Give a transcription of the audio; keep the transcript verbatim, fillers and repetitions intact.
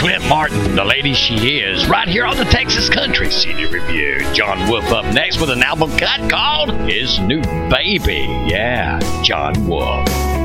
Clint Martin, The Lady She Is, right here on the Texas Country C D Review. John Wolf up next with an album cut called His New Baby. Yeah, John Wolf.